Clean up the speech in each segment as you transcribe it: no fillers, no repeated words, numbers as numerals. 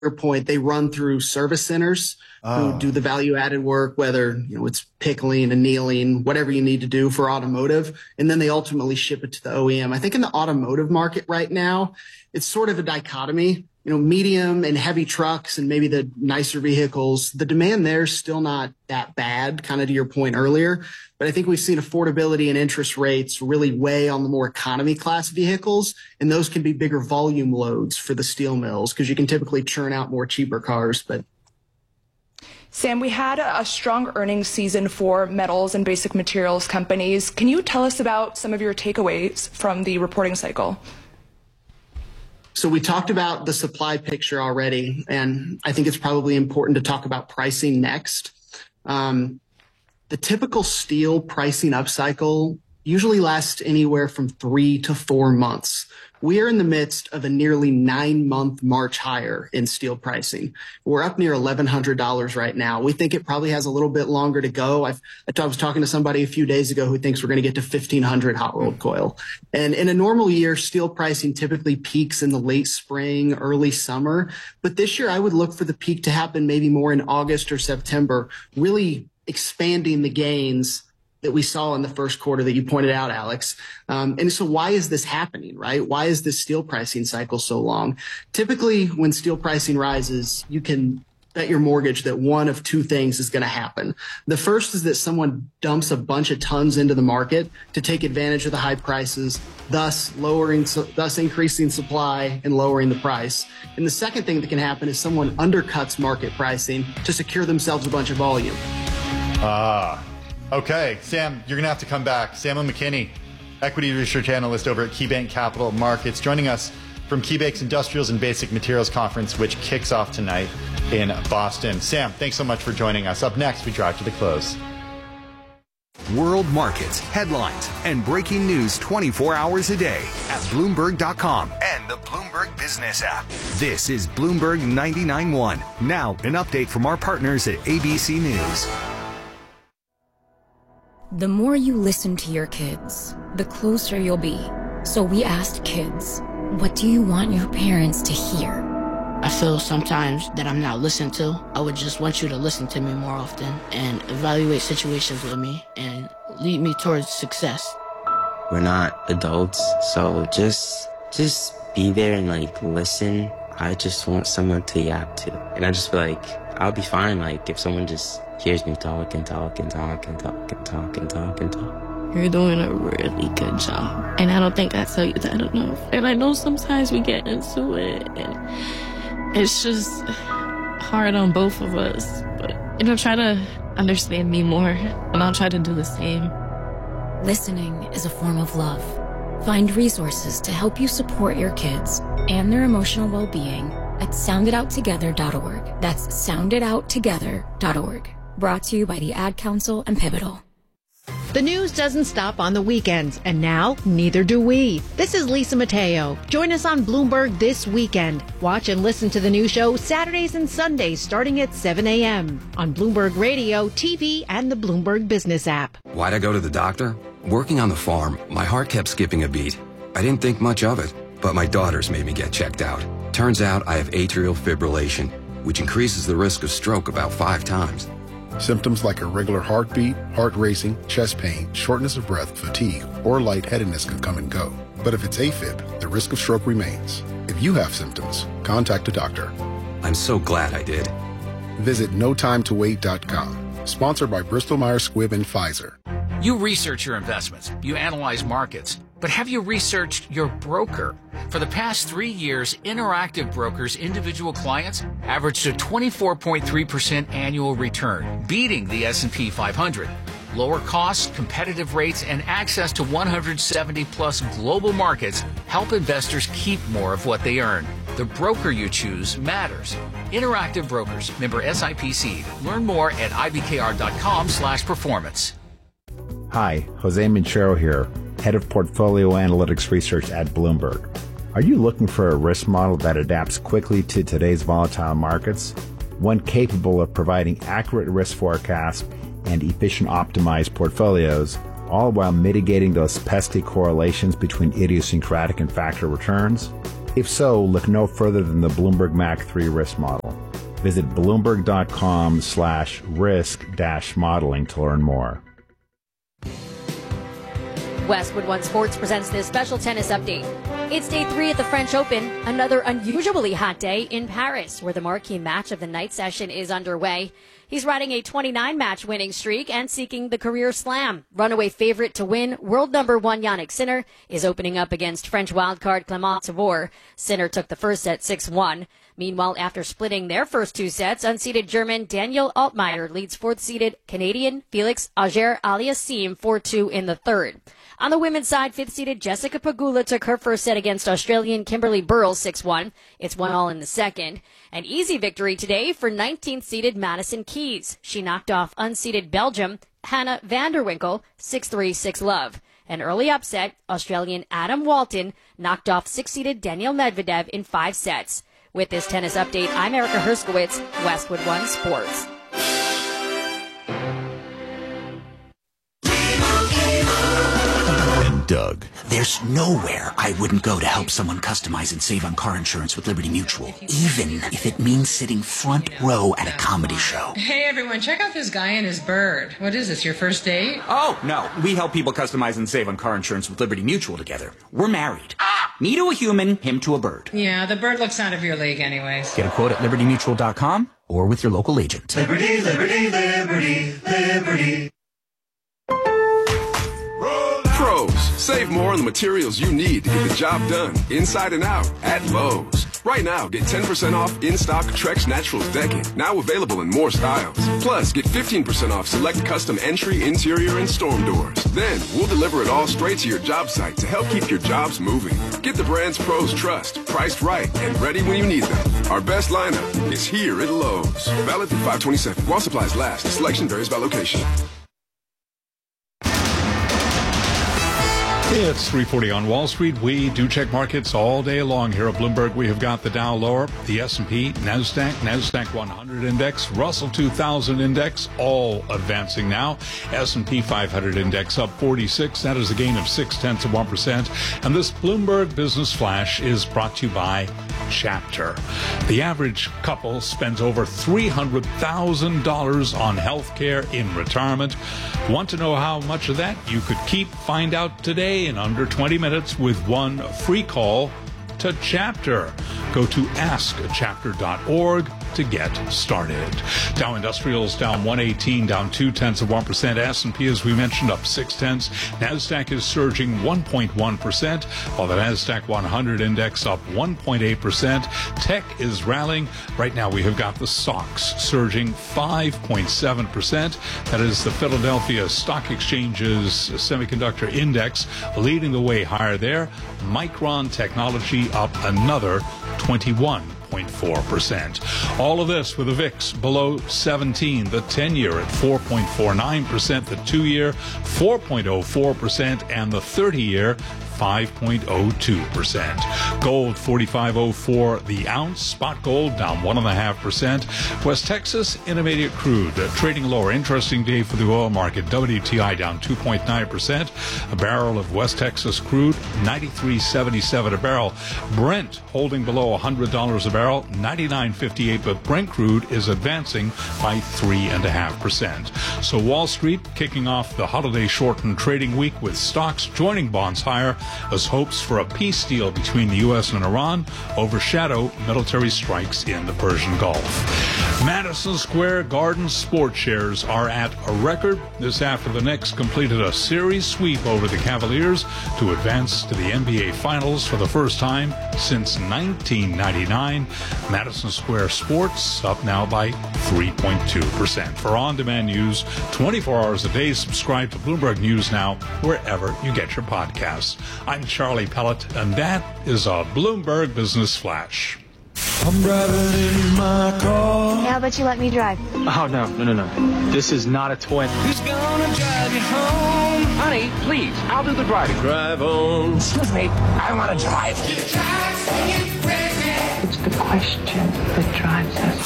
point, they run through service centers who do the value added work, whether it's pickling, annealing, whatever you need to do for automotive. And then they ultimately ship it to the OEM. I think in the automotive market right now, it's sort of a dichotomy. Medium and heavy trucks and maybe the nicer vehicles, the demand there is still not that bad, kind of to your point earlier. But I think we've seen affordability and interest rates really weigh on the more economy class vehicles. And those can be bigger volume loads for the steel mills because you can typically churn out more cheaper cars. But Sam, we had a strong earnings season for metals and basic materials companies. Can you tell us about some of your takeaways from the reporting cycle? So we talked about the supply picture already, and I think it's probably important to talk about pricing next. The typical steel pricing upcycle usually lasts anywhere from 3 to 4 months. We are in the midst of a nearly 9-month march higher in steel pricing. We're up near $1,100 right now. We think it probably has a little bit longer to go. I was talking to somebody a few days ago who thinks we're going to get to $1,500 hot rolled coil. And in a normal year, steel pricing typically peaks in the late spring, early summer. But this year, I would look for the peak to happen maybe more in August or September, really expanding the gains that we saw in the first quarter that you pointed out, Alex. And so why is this happening, right? Why is this steel pricing cycle so long? Typically, when steel pricing rises, you can bet your mortgage that one of two things is going to happen. The first is that someone dumps a bunch of tons into the market to take advantage of the high prices, thus increasing supply and lowering the price. And the second thing that can happen is someone undercuts market pricing to secure themselves a bunch of volume. Okay, Sam, you're going to have to come back. Samuel McKinney, equity research analyst over at KeyBanc Capital Markets, joining us from KeyBanc's Industrials and Basic Materials Conference, which kicks off tonight in Boston. Sam, thanks so much for joining us. Up next, we drive to the close. World markets, headlines, and breaking news 24 hours a day at Bloomberg.com and the Bloomberg Business app. This is Bloomberg 99.1. Now, an update from our partners at ABC News. The more you listen to your kids, the closer you'll be. So we asked kids, what do you want your parents to hear? I feel sometimes that I'm not listened to. I would just want you to listen to me more often and evaluate situations with me and lead me towards success. We're not adults, so just be there and listen. I just want someone to yap to. And I just feel like I'll be fine if someone just hears me talk and talk and talk and talk and talk and talk and talk. You're doing a really good job. And I don't think I tell you that enough. And I know sometimes we get into it and it's just hard on both of us. But, try to understand me more and I'll try to do the same. Listening is a form of love. Find resources to help you support your kids and their emotional well-being at sounditouttogether.org. That's sounditouttogether.org. Brought to you by the Ad Council and Pivotal. The news doesn't stop on the weekends, and now neither do we. This is Lisa Mateo. Join us on Bloomberg this weekend. Watch and listen to the new show Saturdays and Sundays starting at 7 a.m. on Bloomberg Radio, TV, and the Bloomberg Business app. Why'd I go to the doctor? Working on the farm, my heart kept skipping a beat. I didn't think much of it, but my daughters made me get checked out. Turns out I have atrial fibrillation, which increases the risk of stroke about 5 times. Symptoms like irregular heartbeat, heart racing, chest pain, shortness of breath, fatigue, or lightheadedness can come and go. But if it's AFib, the risk of stroke remains. If you have symptoms, contact a doctor. I'm so glad I did. Visit notimetowait.com. Sponsored by Bristol Myers Squibb and Pfizer. You research your investments. You analyze markets. But have you researched your broker? For the past 3 years, Interactive Brokers' individual clients averaged a 24.3% annual return, beating the S&P 500. Lower costs, competitive rates, and access to 170-plus global markets help investors keep more of what they earn. The broker you choose matters. Interactive Brokers, member SIPC. Learn more at ibkr.com/performance. Hi, Jose Minchero here, Head of Portfolio Analytics Research at Bloomberg. Are you looking for a risk model that adapts quickly to today's volatile markets? One capable of providing accurate risk forecasts and efficient optimized portfolios, all while mitigating those pesky correlations between idiosyncratic and factor returns? If so, look no further than the Bloomberg Mac 3 risk model. Visit Bloomberg.com/risk-modeling to learn more. Westwood One Sports presents this special tennis update. It's day 3 at the French Open, another unusually hot day in Paris, where the marquee match of the night session is underway. He's riding a 29-match winning streak and seeking the career slam. Runaway favorite to win, world number 1 Jannik Sinner is opening up against French wildcard Clément Tavor. Sinner took the first set 6-1. Meanwhile, after splitting their first 2 sets, unseeded German Daniel Altmaier leads 4th-seeded Canadian Felix Auger-Aliassime 4-2 in the third. On the women's side, 5th-seeded Jessica Pegula took her first set against Australian Kimberly Burrows 6-1. It's 1-all in the second. An easy victory today for 19th-seeded Madison Keys. She knocked off unseeded Belgium Hannah van der Winkel 6-3, 6-love. An early upset, Australian Adam Walton knocked off 6th-seeded Daniil Medvedev in 5 sets. With this tennis update, I'm Erica Herskowitz, Westwood One Sports. Doug. There's nowhere I wouldn't go to help someone customize and save on car insurance with Liberty Mutual, even if it means sitting front row at a comedy show. Hey everyone, check out this guy and his bird. What is this, your first date? Oh, no. We help people customize and save on car insurance with Liberty Mutual together. We're married. Me to a human, him to a bird. Yeah, the bird looks out of your league anyways. Get a quote at libertymutual.com or with your local agent. Liberty, liberty, liberty, liberty. Pros, save more on the materials you need to get the job done, inside and out, at Lowe's. Right now, get 10% off in-stock Trex Naturals decking, now available in more styles. Plus, get 15% off select custom entry, interior, and storm doors. Then, we'll deliver it all straight to your job site to help keep your jobs moving. Get the brands pros trust, priced right, and ready when you need them. Our best lineup is here at Lowe's. Valid through 5/27. While supplies last, selection varies by location. It's 3:40 on Wall Street. We do check markets all day long here at Bloomberg. We have got the Dow lower, the S&P, NASDAQ 100 index, Russell 2000 index, all advancing now. S&P 500 index up 46. That is a gain of 0.6%. And this Bloomberg Business Flash is brought to you by Chapter. The average couple spends over $300,000 on health care in retirement. Want to know how much of that you could keep? Find out today in under 20 minutes with one free call to Chapter. Go to askchapter.org to get started. Dow Industrials down 118, down 0.2%. S&P, as we mentioned, up 0.6. NASDAQ is surging 1.1%, while the NASDAQ 100 index up 1.8%. Tech is rallying. Right now we have got the stocks surging 5.7%. That is the Philadelphia Stock Exchange's semiconductor index leading the way higher there. Micron Technology up another 21.4%. All of this with the VIX below 17, the 10-year at 4.49%, the 2-year 4.04%, and the 30-year 5.02%. Gold 45.04 the ounce. Spot gold down 1.5%. West Texas Intermediate crude trading lower. Interesting day for the oil market. WTI down 2.9%. A barrel of West Texas crude 93.77 a barrel. Brent holding below $100 a barrel 99.58. But Brent crude is advancing by 3.5%. So Wall Street kicking off the holiday shortened trading week with stocks joining bonds higher as hopes for a peace deal between the U.S. and Iran overshadow military strikes in the Persian Gulf. Madison Square Garden sports shares are at a record. This after the Knicks completed a series sweep over the Cavaliers to advance to the NBA Finals for the first time since 1999. Madison Square Sports up now by 3.2%. For on-demand news 24 hours a day, subscribe to Bloomberg News Now wherever you get your podcasts. I'm Charlie Pellet, and that is a Bloomberg Business Flash. I'm driving in my car. How about you let me drive? Oh, no. This is not a toy. Who's gonna drive you home? Honey, please, I'll do the driving. Drive on. Excuse me, I want to drive. It's the question that drives us.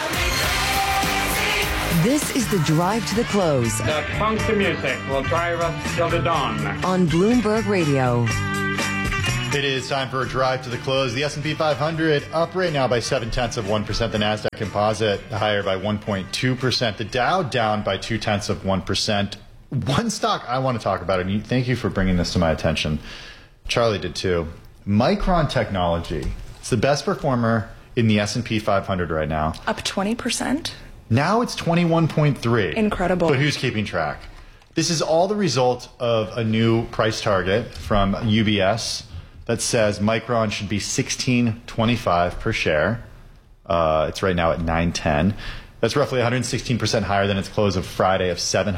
This is the Drive to the Close. The funky music will drive us till the dawn. On Bloomberg Radio. It is time for a drive to the close. The S&P 500 up right now by 0.7%. The NASDAQ Composite higher by 1.2%. The Dow down by 0.2%. One stock I want to talk about, and thank you for bringing this to my attention. Charlie did too. Micron Technology. It's the best performer in the S&P 500 right now. Up 20%. Now it's 21.3. Incredible. But who's keeping track? This is all the result of a new price target from UBS that says Micron should be $16.25 per share. It's right now at $9.10. That's roughly 116% higher than its close of Friday of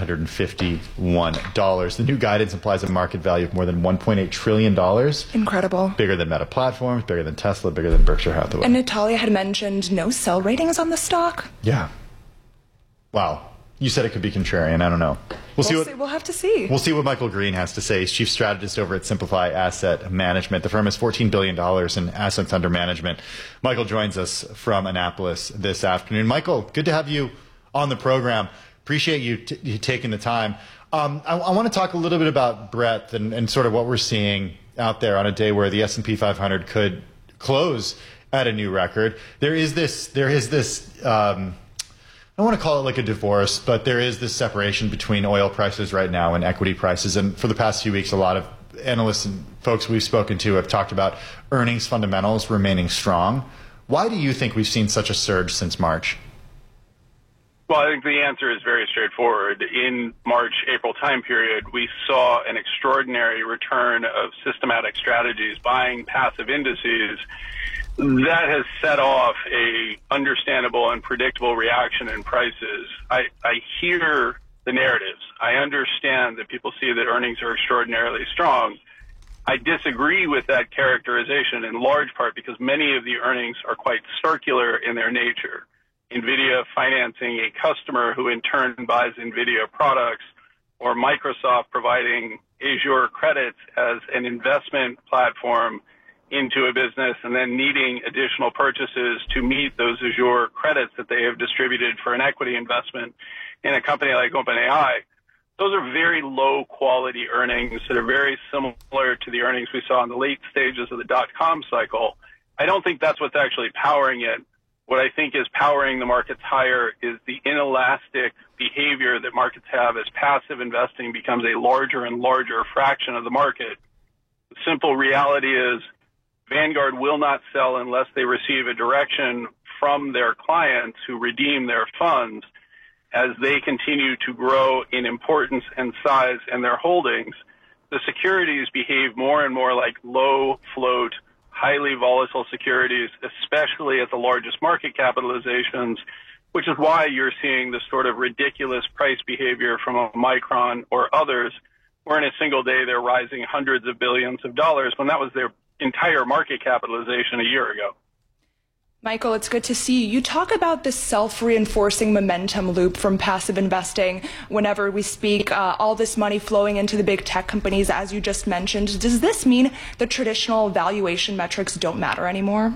$751. The new guidance implies a market value of more than $1.8 trillion. Incredible. Bigger than Meta Platforms, bigger than Tesla, bigger than Berkshire Hathaway. And Natalia had mentioned no sell ratings on the stock. Yeah. Wow. You said it could be contrarian. I don't know. We'll have to see. We'll see what Michael Green has to say. He's chief strategist over at Simplify Asset Management. The firm has $14 billion in assets under management. Michael joins us from Annapolis this afternoon. Michael, good to have you on the program. Appreciate you taking the time. I want to talk a little bit about breadth and sort of what we're seeing out there on a day where the S&P 500 could close at a new record. There is this I don't want to call it like a divorce, but there is this separation between oil prices right now and equity prices. And for the past few weeks, a lot of analysts and folks we've spoken to have talked about earnings fundamentals remaining strong. Why do you think we've seen such a surge since March? Well, I think the answer is very straightforward. In March-April time period, we saw an extraordinary return of systematic strategies buying passive indices. That has set off a understandable and predictable reaction in prices. I hear the narratives. I understand that people see that earnings are extraordinarily strong. I disagree with that characterization in large part because many of the earnings are quite circular in their nature. NVIDIA financing a customer who in turn buys NVIDIA products, or Microsoft providing Azure credits as an investment platform into a business and then needing additional purchases to meet those Azure credits that they have distributed for an equity investment in a company like OpenAI. Those are very low quality earnings that are very similar to the earnings we saw in the late stages of the dot-com cycle. I don't think that's what's actually powering it. What I think is powering the markets higher is the inelastic behavior that markets have as passive investing becomes a larger and larger fraction of the market. The simple reality is Vanguard will not sell unless they receive a direction from their clients who redeem their funds. As they continue to grow in importance and size in their holdings, the securities behave more and more like low float, highly volatile securities, especially at the largest market capitalizations, which is why you're seeing this sort of ridiculous price behavior from a Micron or others, where in a single day they're rising hundreds of billions of dollars when that was their entire market capitalization a year ago. Michael, it's good to see you. You talk about this self-reinforcing momentum loop from passive investing whenever we speak, all this money flowing into the big tech companies, as you just mentioned. Does this mean the traditional valuation metrics don't matter anymore?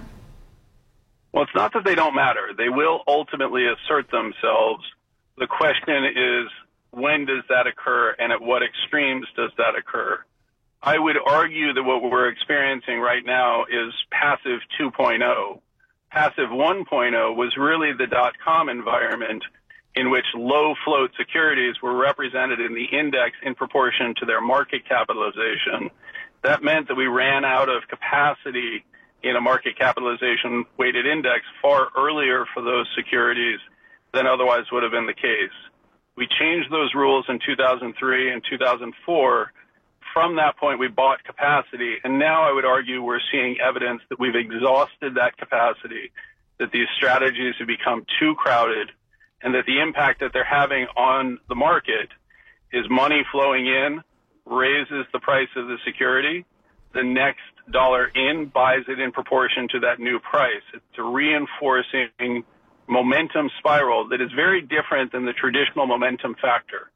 Well, it's not that they don't matter. They will ultimately assert themselves. The question is, when does that occur and at what extremes does that occur? I would argue that what we're experiencing right now is passive 2.0. Passive 1.0 was really the dot-com environment in which low float securities were represented in the index in proportion to their market capitalization. That meant that we ran out of capacity in a market capitalization weighted index far earlier for those securities than otherwise would have been the case. We changed those rules in 2003 and 2004. From that point, we bought capacity, and now I would argue we're seeing evidence that we've exhausted that capacity, that these strategies have become too crowded, and that the impact that they're having on the market is money flowing in, raises the price of the security, the next dollar in buys it in proportion to that new price. It's a reinforcing momentum spiral that is very different than the traditional momentum factor.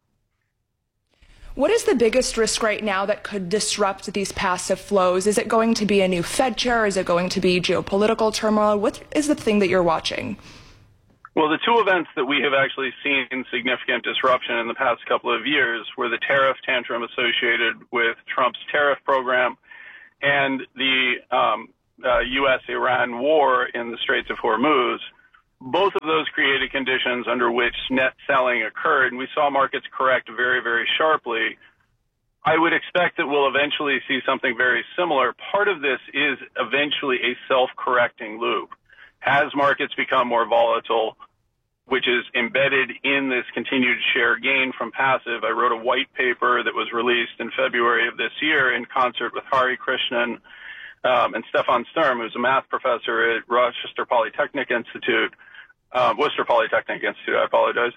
What is the biggest risk right now that could disrupt these passive flows? Is it going to be a new Fed chair? Is it going to be geopolitical turmoil? What is the thing that you're watching? Well, the two events that we have actually seen significant disruption in the past couple of years were the tariff tantrum associated with Trump's tariff program and the U.S.-Iran war in the Straits of Hormuz, both of those created conditions under which net selling occurred, and we saw markets correct very, very sharply. I would expect that we'll eventually see something very similar. Part of this is eventually a self-correcting loop. As markets become more volatile, which is embedded in this continued share gain from passive, I wrote a white paper that was released in February of this year in concert with Hari Krishnan and Stefan Sturm, who's a math professor at Worcester Polytechnic Institute, I apologize,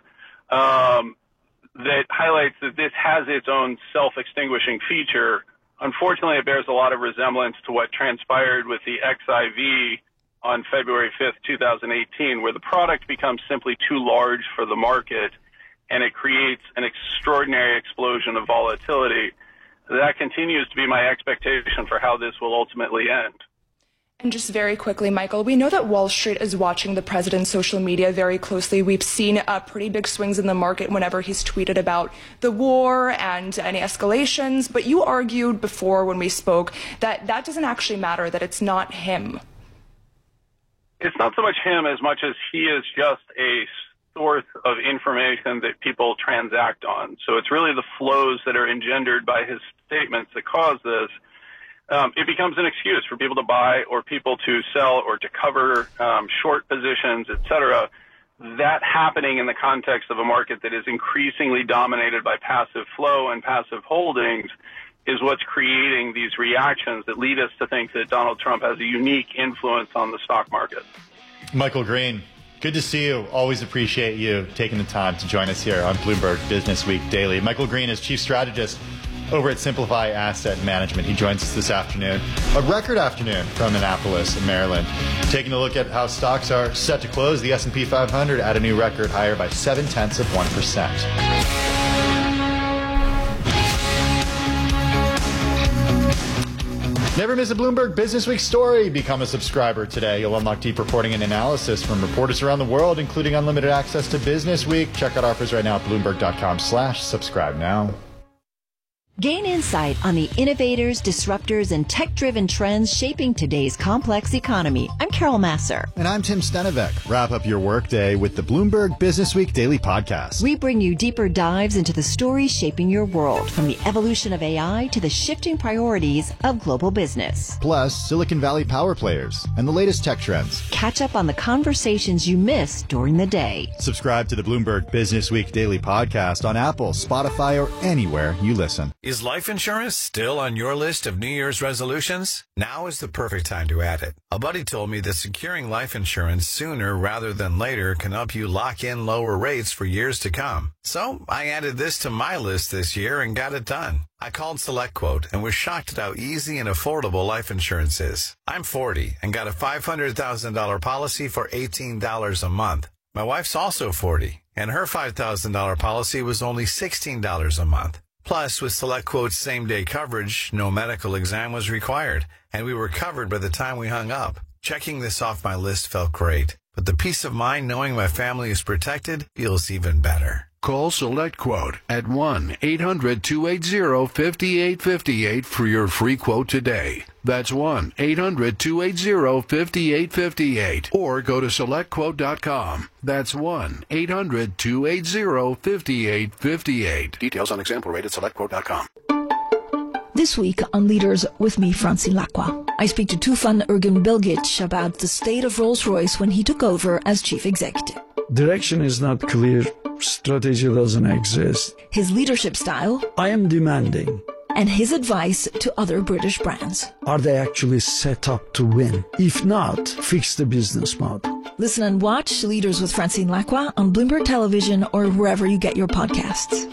that highlights that this has its own self-extinguishing feature. Unfortunately, it bears a lot of resemblance to what transpired with the XIV on February 5th, 2018, where the product becomes simply too large for the market, and it creates an extraordinary explosion of volatility. That continues to be my expectation for how this will ultimately end. And just very quickly, Michael, we know that Wall Street is watching the president's social media very closely. We've seen pretty big swings in the market whenever he's tweeted about the war and any escalations. But you argued before when we spoke that that doesn't actually matter, that it's not him. It's not so much him as much as he is just a source of information that people transact on. So it's really the flows that are engendered by his statements that cause this. It becomes an excuse for people to buy or people to sell or to cover short positions, et cetera. That happening in the context of a market that is increasingly dominated by passive flow and passive holdings is what's creating these reactions that lead us to think that Donald Trump has a unique influence on the stock market. Michael Green, good to see you. Always appreciate you taking the time to join us here on Bloomberg Business Week Daily. Michael Green is Chief Strategist over at Simplify Asset Management. He joins us this afternoon. A record afternoon from Annapolis, Maryland. Taking a look at how stocks are set to close. The S&P 500 at a new record higher by 0.7%. Never miss a Bloomberg Business Week story. Become a subscriber today. You'll unlock deep reporting and analysis from reporters around the world, including unlimited access to Business Week. Check out offers right now at Bloomberg.com/subscribe now. Gain insight on the innovators, disruptors, and tech-driven trends shaping today's complex economy. I'm Carol Masser. And I'm Tim Stenevec. Wrap up your workday with the Bloomberg Business Week Daily Podcast. We bring you deeper dives into the stories shaping your world, from the evolution of AI to the shifting priorities of global business. Plus, Silicon Valley power players and the latest tech trends. Catch up on the conversations you missed during the day. Subscribe to the Bloomberg Business Week Daily Podcast on Apple, Spotify, or anywhere you listen. Is life insurance still on your list of New Year's resolutions? Now is the perfect time to add it. A buddy told me that securing life insurance sooner rather than later can help you lock in lower rates for years to come. So I added this to my list this year and got it done. I called SelectQuote and was shocked at how easy and affordable life insurance is. I'm 40 and got a $500,000 policy for $18 a month. My wife's also 40 and her $5,000 policy was only $16 a month. Plus, with SelectQuote's same-day coverage, no medical exam was required, and we were covered by the time we hung up. Checking this off my list felt great, but the peace of mind knowing my family is protected feels even better. Call SelectQuote at 1-800-280-5858 for your free quote today. That's 1-800-280-5858. Or go to SelectQuote.com. That's 1-800-280-5858. Details on example rate at SelectQuote.com. This week on Leaders with me, Francine Lacqua, I speak to Tufan Ergin-Bilgic about the state of Rolls-Royce when he took over as chief executive. Direction is not clear. Strategy doesn't exist. His leadership style. I am demanding. And his advice to other British brands. Are they actually set up to win? If not, fix the business model. Listen and watch Leaders with Francine Lacqua on Bloomberg Television or wherever you get your podcasts.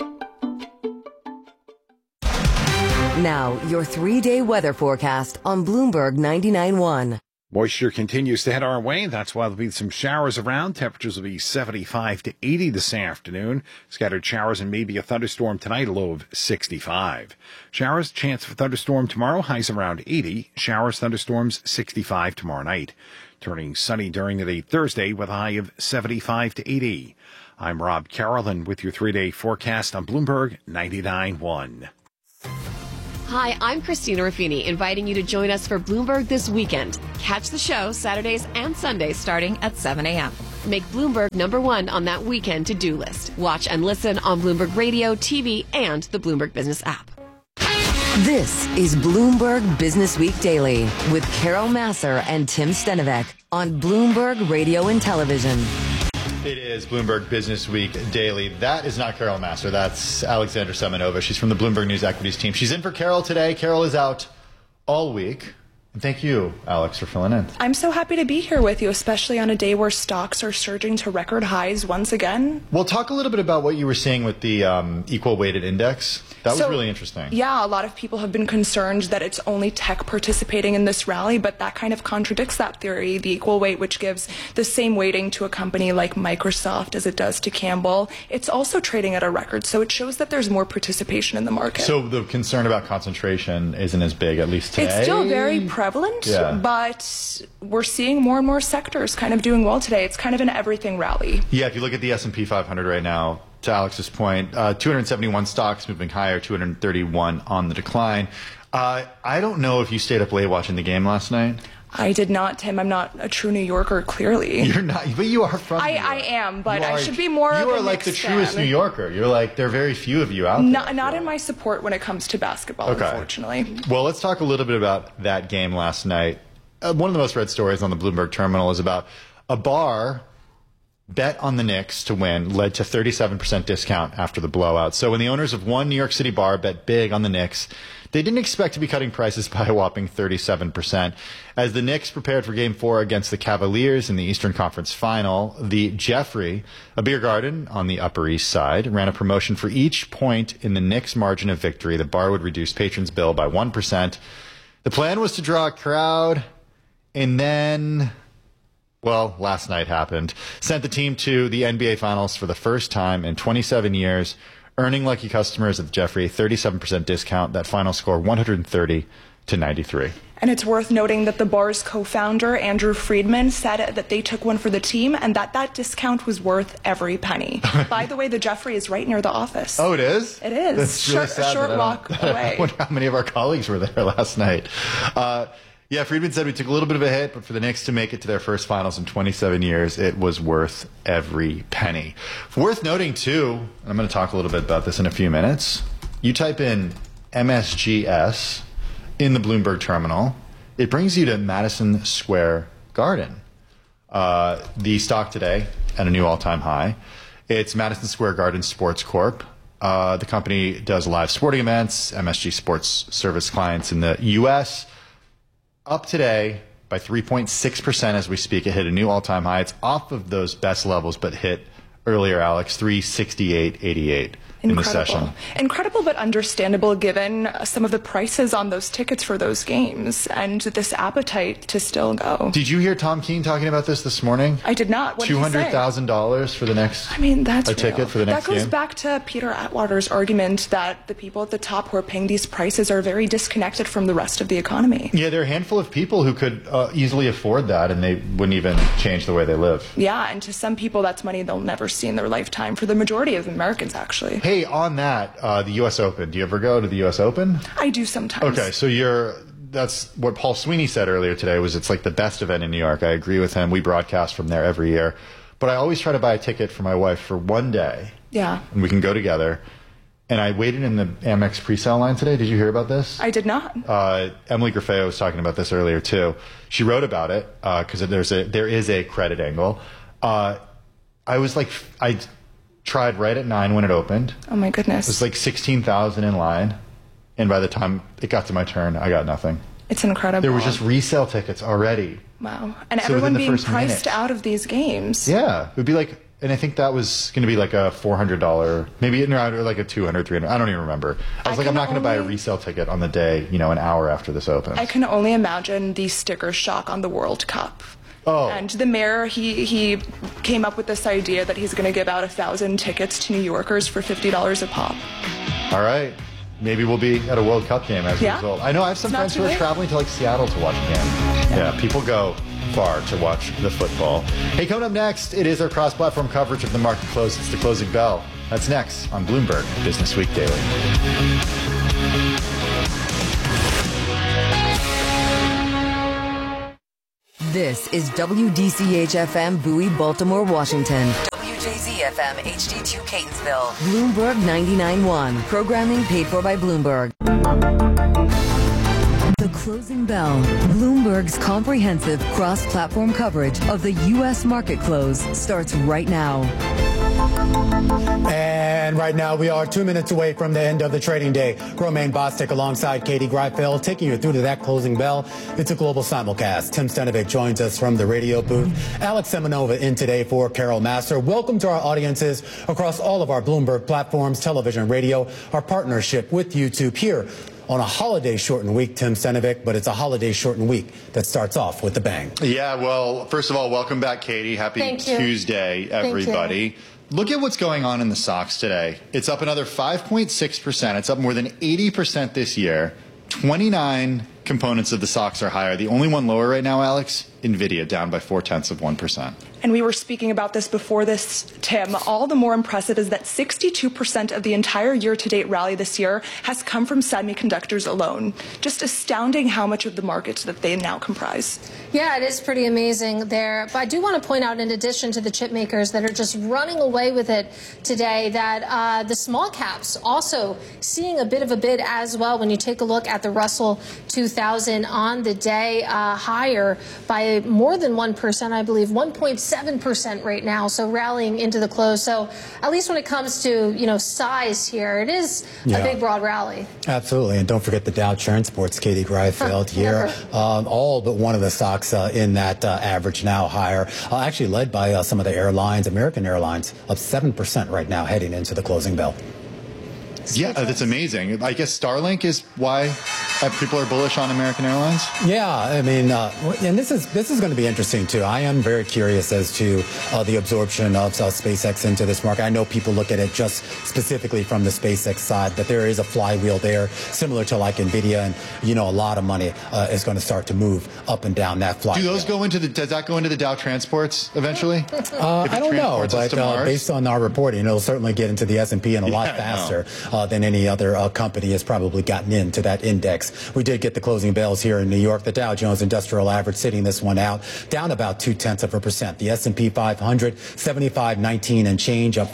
Now, your 3-day weather forecast on Bloomberg 99.1. Moisture continues to head our way. That's why there'll be some showers around. Temperatures will be 75 to 80 this afternoon. Scattered showers and maybe a thunderstorm tonight, a low of 65. Showers, chance of a thunderstorm tomorrow, highs around 80. Showers, thunderstorms, 65 tomorrow night. Turning sunny during the day Thursday with a high of 75 to 80. I'm Rob Carroll with your 3-day forecast on Bloomberg 99.1. Hi, I'm Christina Ruffini, inviting you to join us for Bloomberg This Weekend. Catch the show Saturdays and Sundays starting at 7 a.m. Make Bloomberg #1 on that weekend to-do list. Watch and listen on Bloomberg Radio, TV, and the Bloomberg Business app. This is Bloomberg Business Week Daily with Carol Massar and Tim Stenovec on Bloomberg Radio and Television. It is Bloomberg Business Week Daily. That is not Carol Massar. That's Alexandra Semenova. She's from the Bloomberg News Equities team. She's in for Carol today. Carol is out all week. And thank you, Alex, for filling in. I'm so happy to be here with you, especially on a day where stocks are surging to record highs once again. Well, talk a little bit about what you were seeing with the equal weighted index. That was really interesting. Yeah, a lot of people have been concerned that it's only tech participating in this rally, but that kind of contradicts that theory. The equal weight, which gives the same weighting to a company like Microsoft as it does to Campbell, it's also trading at a record, so it shows that there's more participation in the market. So the concern about concentration isn't as big, at least today? It's still very prevalent, but we're seeing more and more sectors kind of doing well today. It's kind of an everything rally. Yeah, if you look at the S&P 500 right now, to Alex's point, 271 stocks moving higher, 231 on the decline. I don't know if you stayed up late watching the game last night. I did not, Tim. I'm not a true New Yorker, clearly. You're not, but you are from New York. I am, but I should be more of a You are like the truest New Yorker. You're like, there are very few of you out there. Not in my support when it comes to basketball, unfortunately. Well, let's talk a little bit about that game last night. One of the most read stories on the Bloomberg terminal is about a bar bet on the Knicks to win led to 37% discount after the blowout. So when the owners of one New York City bar bet big on the Knicks, they didn't expect to be cutting prices by a whopping 37%. As the Knicks prepared for Game 4 against the Cavaliers in the Eastern Conference Final, the Jeffrey, a beer garden on the Upper East Side, ran a promotion for each point in the Knicks' margin of victory. The bar would reduce patrons' bill by 1%. The plan was to draw a crowd, and then, well, last night happened. Sent the team to the NBA Finals for the first time in 27 years, earning lucky customers at the Jeffrey a 37% discount. That final score, 130-93. And it's worth noting that the bar's co-founder, Andrew Friedman, said that they took one for the team and that discount was worth every penny. By the way, the Jeffrey is right near the office. Oh, it is? It is. That's really sad. Short walk away. I wonder how many of our colleagues were there last night. Yeah, Friedman said we took a little bit of a hit, but for the Knicks to make it to their first finals in 27 years, it was worth every penny. Worth noting, too, and I'm going to talk a little bit about this in a few minutes. You type in MSGS in the Bloomberg terminal, it brings you to Madison Square Garden. The stock today at a new all-time high. It's Madison Square Garden Sports Corp. The company does live sporting events, MSG Sports Service clients in the U.S., up today by 3.6% as we speak. It hit a new all-time high. It's off of those best levels, but hit earlier, Alex, 368.88 in the session. Incredible, but understandable given some of the prices on those tickets for those games and this appetite to still go. Did you hear Tom Keene talking about this morning? I did not. What did he say? $200,000 for the next ticket for the next game? That goes back to Peter Atwater's argument that the people at the top who are paying these prices are very disconnected from the rest of the economy. Yeah, there are a handful of people who could easily afford that, and they wouldn't even change the way they live. Yeah, and to some people, that's money they'll never see in their lifetime. For the majority of Americans, actually. Hey, on that, the U.S. Open. Do you ever go to the U.S. Open? I do sometimes. Okay, so that's what Paul Sweeney said earlier today, was it's like the best event in New York. I agree with him. We broadcast from there every year. But I always try to buy a ticket for my wife for one day. Yeah. And we can go together. And I waited in the Amex pre-sale line today. Did you hear about this? I did not. Emily Grafeo was talking about this earlier, too. She wrote about it because there is a credit angle. I tried right at 9 when it opened. Oh my goodness. It was like 16,000 in line, and by the time it got to my turn, I got nothing. It's incredible. There were just resale tickets already. Wow. And so everyone being priced out of these games. Yeah. It would be like, and I think that was going to be like a $400, maybe or like a $200, $300. I don't even remember. I was like, I'm not going to buy a resale ticket on the day, an hour after this opens. I can only imagine the sticker shock on the World Cup. Oh. And the mayor, he came up with this idea that he's going to give out 1,000 tickets to New Yorkers for $50 a pop. All right. Maybe we'll be at a World Cup game as a result. I know I have some friends who are traveling to like Seattle to watch a game. Yeah, people go far to watch the football. Hey, coming up next, it is our cross-platform coverage of the market close. It's the closing bell. That's next on Bloomberg Business Week Daily. This is WDCH-FM Bowie, Baltimore, Washington. WJZ-FM HD2 Catonsville. Bloomberg 99.1. Programming paid for by Bloomberg. The Closing Bell. Bloomberg's comprehensive cross-platform coverage of the U.S. market close starts right now. And right now we are 2 minutes away from the end of the trading day. Romaine Bostic alongside Katie Greifeld taking you through to that closing bell. It's a global simulcast. Tim Stenovic joins us from the radio booth. Alex Semenova in today for Carol Massar. Welcome to our audiences across all of our Bloomberg platforms, television, radio, our partnership with YouTube here on a holiday shortened week, Tim Stenovic, but it's a holiday shortened week that starts off with a bang. Yeah, well, first of all, welcome back, Katie. Happy Tuesday, everybody. Look at what's going on in the stocks today. It's up another 5.6%. It's up more than 80% this year. 29 components of the stocks are higher. The only one lower right now, Alex, NVIDIA, down by 0.4%. And we were speaking about this before this, Tim. All the more impressive is that 62% of the entire year-to-date rally this year has come from semiconductors alone. Just astounding how much of the market that they now comprise. Yeah, it is pretty amazing there. But I do want to point out, in addition to the chip makers that are just running away with it today, that the small caps also seeing a bit of a bid as well. When you take a look at the Russell 2000 on the day, higher by more than 1%, I believe, 1.7% right now, so rallying into the close. So at least when it comes to, you know, size here, it is a big, broad rally. Absolutely, and don't forget the Dow Transports, Katie Greifeld here. All but one of the stocks in that average now higher, actually led by some of the airlines. American Airlines up 7% right now heading into the closing bell. Yeah, that's amazing. I guess Starlink is why people are bullish on American Airlines. Yeah, I mean, and this is going to be interesting too. I am very curious as to the absorption of SpaceX into this market. I know people look at it just specifically from the SpaceX side, but there is a flywheel there, similar to like NVIDIA, and you know, a lot of money is going to start to move up and down that flywheel. Do those go into the? Does that go into the Dow Transports eventually? I don't know, but based on our reporting, it'll certainly get into the S&P and a lot faster than any other company has probably gotten into that index. We did get the closing bells here in New York. The Dow Jones Industrial Average sitting this one out, down about 0.2%. The S&P 500, 75.19 and change, up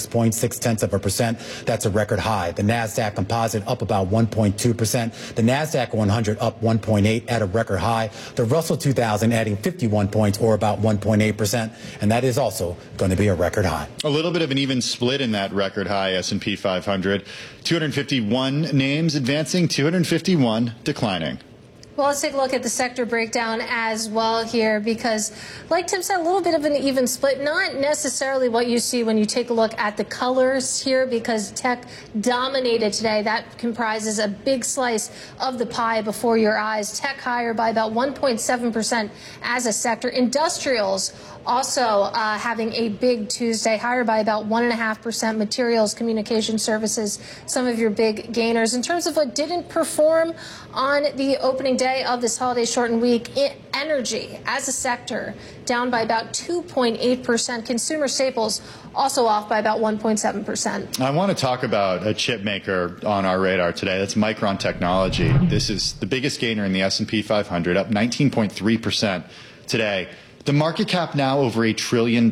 46.6%. That's a record high. The NASDAQ Composite up about 1.2%. The NASDAQ 100 up 1.8 at a record high. The Russell 2000 adding 51 points, or about 1.8%, and that is also going to be a record high. A little bit of an even split in that record high S&P 500. 251 names advancing, 251 declining. Well, let's take a look at the sector breakdown as well here, because like Tim said, a little bit of an even split, not necessarily what you see when you take a look at the colors here, because tech dominated today. That comprises a big slice of the pie before your eyes. Tech higher by about 1.7% as a sector. Industrials also having a big Tuesday, higher by about 1.5%. Materials, communication services, some of your big gainers. In terms of what didn't perform on the opening day of this holiday shortened week, energy as a sector down by about 2.8%. Consumer staples also off by about 1.7%. I want to talk about a chip maker on our radar today. That's Micron Technology. This is the biggest gainer in the S&P 500, up 19.3% today. The market cap now over $1 trillion,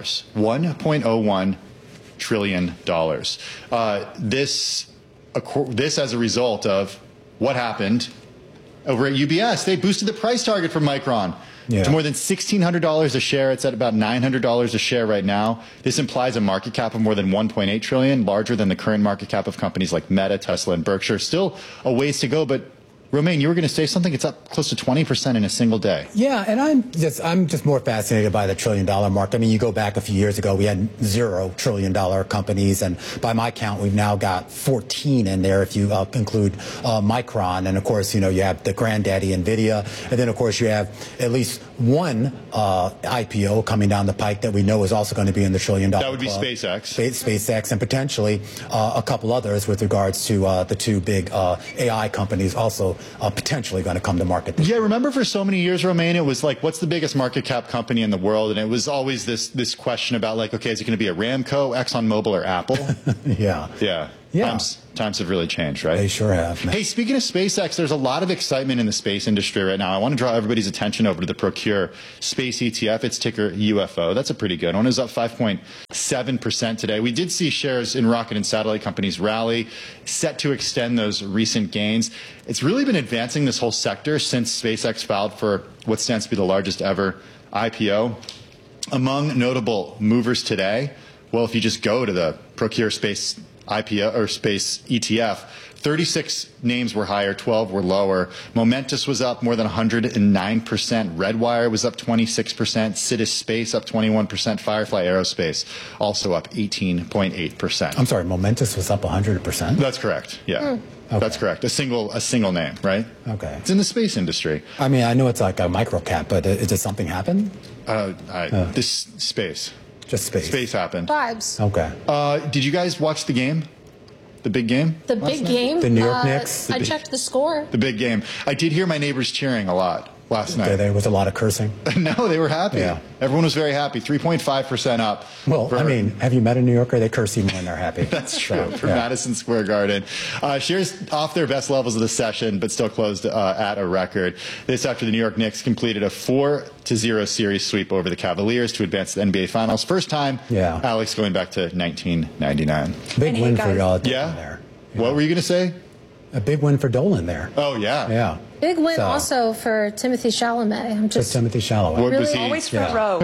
$1.01 trillion. This as a result of what happened over at UBS. They boosted the price target for Micron to more than $1,600 a share. It's at about $900 a share right now. This implies a market cap of more than $1.8 trillion, larger than the current market cap of companies like Meta, Tesla, and Berkshire. Still a ways to go, but Romaine, you were going to say something. It's up close to 20% in a single day. Yeah, and I'm just more fascinated by the $1 trillion mark. I mean, you go back a few years ago, we had $0 trillion companies, and by my count, we've now got 14 in there if you include Micron. And of course, you know, you have the granddaddy NVIDIA, and then of course you have at least one IPO coming down the pike that we know is also going to be in the $1 trillion That would be club. SpaceX, and potentially a couple others with regards to the two big AI companies also potentially going to come to market. Yeah, remember for so many years, Romaine, it was like, what's the biggest market cap company in the world? And it was always this question about like, okay, is it going to be a Ramco, ExxonMobil, or Apple? Yeah. Yeah. Times have really changed, right? They sure have. Man. Hey, speaking of SpaceX, there's a lot of excitement in the space industry right now. I want to draw everybody's attention over to the Procure Space ETF. Its ticker UFO. That's a pretty good one. It's up 5.7% today. We did see shares in rocket and satellite companies rally, set to extend those recent gains. It's really been advancing this whole sector since SpaceX filed for what stands to be the largest ever IPO. Among notable movers today, well, if you just go to the Procure Space IPO or Space ETF, 36 names were higher, 12 were lower. Momentus was up more than 109%. Redwire was up 26%. Sidus Space up 21%. Firefly Aerospace also up 18.8%. I'm sorry, Momentus was up 100%? That's correct. Yeah. Okay. That's correct. A single name, right? Okay. It's in the space industry. I mean, I know it's like a micro cap, but did something happen? This space. Just space. Space happened. Vibes. Okay. Did you guys watch the game? The big game? The big game? The New York Knicks? I checked the score. The big game. I did hear my neighbors cheering a lot last night. There was a lot of cursing? No, they were happy. Yeah. Everyone was very happy. 3.5% up. Well, I mean, have you met a New Yorker? They curse even when they're happy. That's true. For Madison Square Garden. Shares off their best levels of the session, but still closed at a record. This after the New York Knicks completed a 4-0 series sweep over the Cavaliers to advance to the NBA Finals. First time, Alex, going back to 1999. Big win for y'all Dolan there. What were you going to say? A big win for Dolan there. Oh, yeah. Yeah. Big win also for Timothy Chalamet. Timothy Chalamet. Really always front row.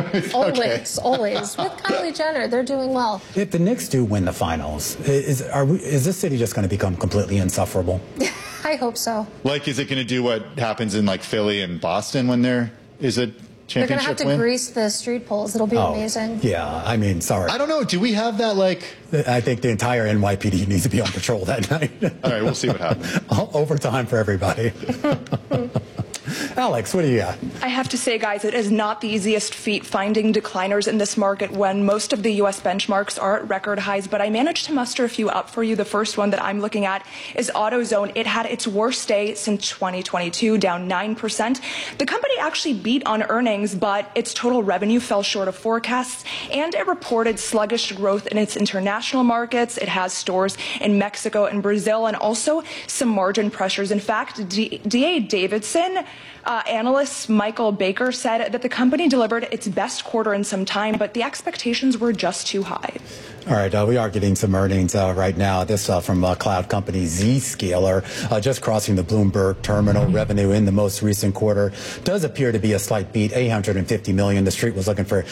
Always. With Kylie Jenner, they're doing well. If the Knicks do win the finals, is this city just going to become completely insufferable? I hope so. Like, is it going to do what happens in, like, Philly and Boston when there is a They're going to have championship to win? grease the street poles. It'll be amazing. Yeah, I mean, sorry. I don't know. Do we have that, like... I think the entire NYPD needs to be on patrol that night. All right, we'll see what happens. Overtime for everybody. Alex, what do you got? I have to say, guys, it is not the easiest feat finding decliners in this market when most of the U.S. benchmarks are at record highs, but I managed to muster a few up for you. The first one that I'm looking at is AutoZone. It had its worst day since 2022, down 9%. The company actually beat on earnings, but its total revenue fell short of forecasts, and it reported sluggish growth in its international markets. It has stores in Mexico and Brazil, and also some margin pressures. In fact, D.A. Davidson analyst Michael Baker said that the company delivered its best quarter in some time, but the expectations were just too high. All right, we are getting some earnings right now. This from cloud company Zscaler, just crossing the Bloomberg terminal. Revenue in the most recent quarter does appear to be a slight beat, $850 million. The street was looking for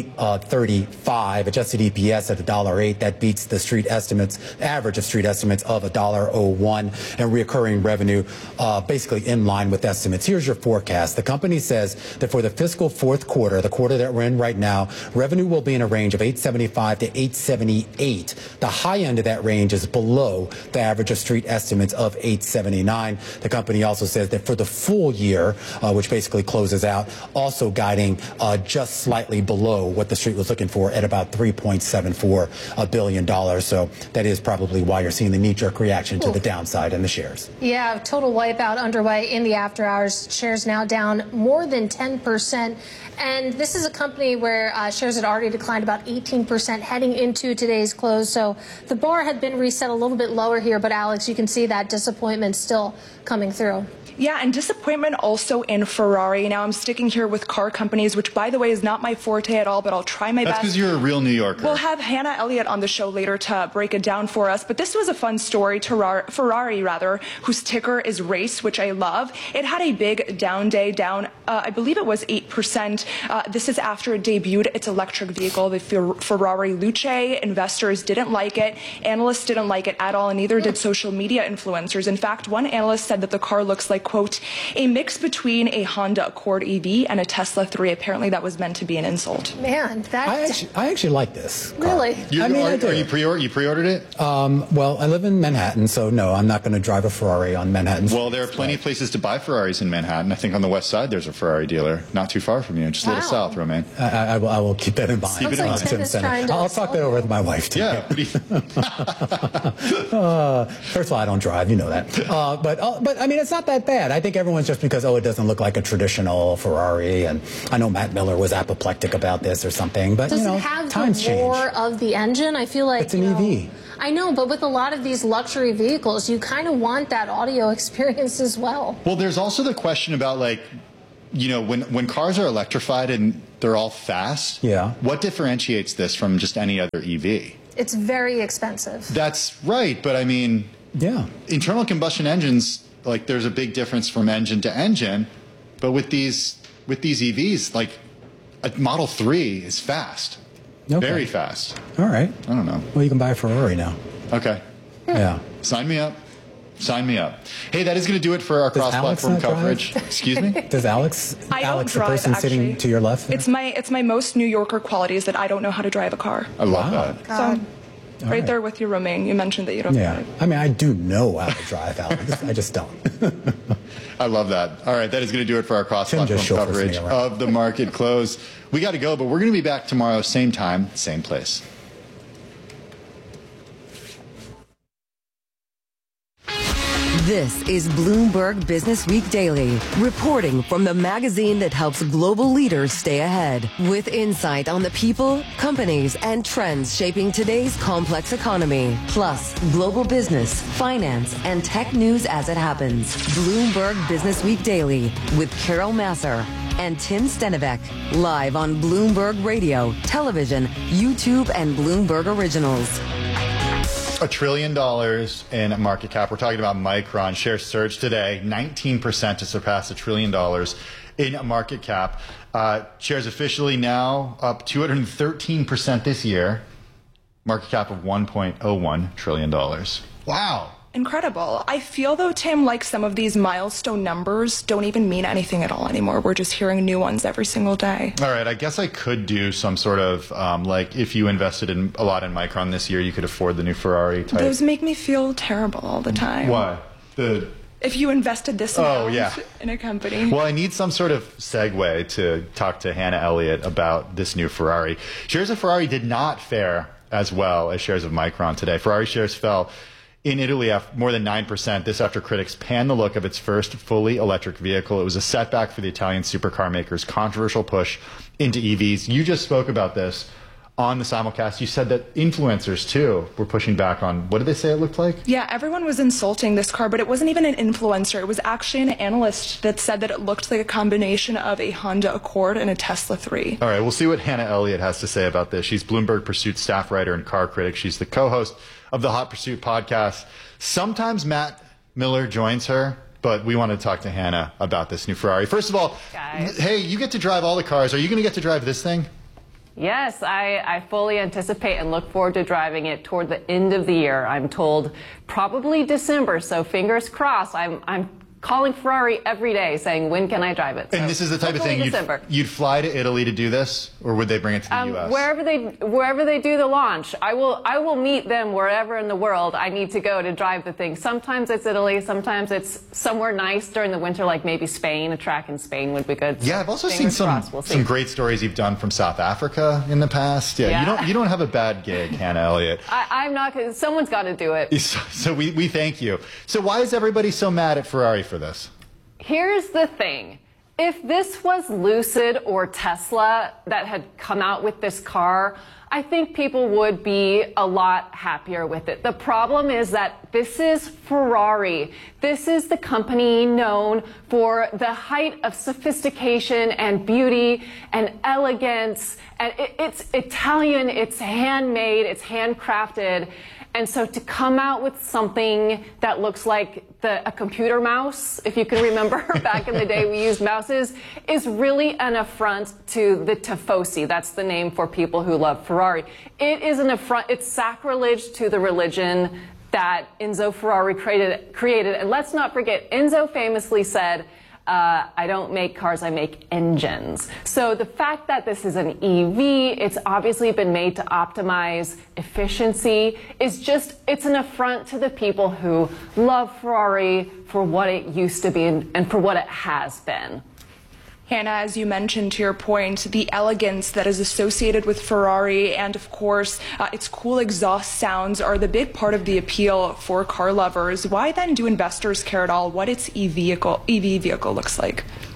$8.35. Adjusted EPS at $1.08. That beats the street estimates, average of street estimates of $1.01, and recurring revenue basically in line with estimates. Here's your forecast. The company says that for the fiscal fourth quarter, the quarter that we're in right now, revenue will be in a range of $875 to $878. The high end of that range is below the average of street estimates of $879. The company also says that for the full year, which basically closes out, also guiding just slightly below what the street was looking for at about $3.74 billion. So that is probably why you're seeing the knee-jerk reaction to the downside in the shares. Yeah, total wipeout underway in the after hours. Shares now down more than 10%. And this is a company where shares had already declined about 18% heading into today's close. So the bar had been reset a little bit lower here. But, Alex, you can see that disappointment still coming through. Yeah, and disappointment also in Ferrari. Now I'm sticking here with car companies, which, by the way, is not my forte at all, but I'll try my best. That's because you're a real New Yorker. We'll have Hannah Elliott on the show later to break it down for us. But this was a fun story. Ferrari, whose ticker is RACE, which I love. It had a big down day, down, I believe it was 8%. This is after it debuted its electric vehicle, the Ferrari Luce. Investors didn't like it. Analysts didn't like it at all, and neither did social media influencers. In fact, one analyst said that the car looks like, quote, a mix between a Honda Accord EV and a Tesla 3. Apparently that was meant to be an insult. Man, that... I actually like this car. Really? Are you pre-ordered it? Well, I live in Manhattan, so no, I'm not going to drive a Ferrari on Manhattan. Well, there are plenty of places to buy Ferraris in Manhattan. I think on the west side there's a Ferrari dealer, not too far from you, just a little south, Romaine. I will keep that in mind. Keep it in mind. Tim Center. I'll talk that over with my wife, too. Yeah. First of all, I don't drive, you know that. But I mean, it's not that bad. I think everyone's just because, it doesn't look like a traditional Ferrari. And I know Matt Miller was apoplectic about this or something. But, Does it have times the roar change. of the engine? I feel like it's an EV. I know, but with a lot of these luxury vehicles, you kind of want that audio experience as well. Well, there's also the question about, like, you know, when cars are electrified and they're all fast, what differentiates this from just any other EV? It's very expensive. That's right, but I mean, internal combustion engines, like, there's a big difference from engine to engine, but with these EVs, like, a Model 3 is fast. Very fast. All right. I don't know. Well, you can buy a Ferrari now. Okay. Yeah. Sign me up. Sign me up. Hey, that is going to do it for our cross-platform coverage. Excuse me? Does Alex, I don't the drive, person actually. sitting to your left? It's my most New Yorker qualities that I don't know how to drive a car. I love that. So, right there with you, Romaine. You mentioned that you don't drive. I mean, I do know how to drive, Alex. I just don't. I love that. All right, that is going to do it for our cross-platform coverage of the market close. We got to go, but we're going to be back tomorrow, same time, same place. This is Bloomberg Business Week Daily, reporting from the magazine that helps global leaders stay ahead, with insight on the people, companies, and trends shaping today's complex economy, plus global business, finance, and tech news as it happens. Bloomberg Business Week Daily with Carol Masser and Tim Stenovec, live on Bloomberg Radio, television, YouTube, and Bloomberg Originals. $1 trillion in market cap. We're talking about Micron. Shares surged today, 19% to surpass $1 trillion in market cap. Shares officially now up 213% this year. Market cap of $1.01 trillion. Wow. Incredible. I feel, though, Tim, like some of these milestone numbers don't even mean anything at all anymore. We're just hearing new ones every single day. All right. I guess I could do some sort of, like, if you invested in a lot in Micron this year, you could afford the new Ferrari type. Those make me feel terrible all the time. Why? If you invested this amount in a company. Well, I need some sort of segue to talk to Hannah Elliott about this new Ferrari. Shares of Ferrari did not fare as well as shares of Micron today. Ferrari shares fell in Italy more than 9%. This after critics panned the look of its first fully electric vehicle. It was a setback for the Italian supercar maker's controversial push into EVs. You just spoke about this on the simulcast. You said that influencers, too, were pushing back on, what did they say it looked like? Yeah, everyone was insulting this car, but it wasn't even an influencer. It was actually an analyst that said that it looked like a combination of a Honda Accord and a Tesla 3. All right, we'll see what Hannah Elliott has to say about this. She's Bloomberg Pursuit staff writer and car critic. She's the co-host of the Hot Pursuit podcast. Sometimes Matt Miller joins her, but we want to talk to Hannah about this new Ferrari. First of all, hey, you get to drive all the cars. Are you going to get to drive this thing? Yes, I fully anticipate and look forward to driving it toward the end of the year. I'm told probably December, so fingers crossed. I'm calling Ferrari every day saying, when can I drive it? So and this is the type of thing you'd fly to Italy to do this, or would they bring it to the U.S.? Wherever they do the launch, I will meet them wherever in the world I need to go to drive the thing. Sometimes it's Italy, sometimes it's somewhere nice during the winter, like maybe Spain. A track in Spain would be good. Yeah, I've also seen some great stories you've done from South Africa in the past. Yeah. You don't have a bad gig, Hannah Elliott. I'm not. Someone's got to do it. So we thank you. So why is everybody so mad at Ferrari for this? Here's the thing. If this was Lucid or Tesla that had come out with this car, I think people would be a lot happier with it. The problem is that this is Ferrari. This is the company known for the height of sophistication and beauty and elegance. And it's Italian, it's handmade, it's handcrafted. And so to come out with something that looks like a computer mouse, if you can remember back in the day we used mouses, is really an affront to the tifosi. That's the name for people who love Ferrari. It is an affront. It's sacrilege to the religion that Enzo Ferrari created. And let's not forget, Enzo famously said, I don't make cars, I make engines. So the fact that this is an EV, it's obviously been made to optimize efficiency, it's an affront to the people who love Ferrari for what it used to be and for what it has been. Hannah, as you mentioned, to your point, the elegance that is associated with Ferrari and, of course, its cool exhaust sounds are the big part of the appeal for car lovers. Why then do investors care at all what its EV vehicle looks like?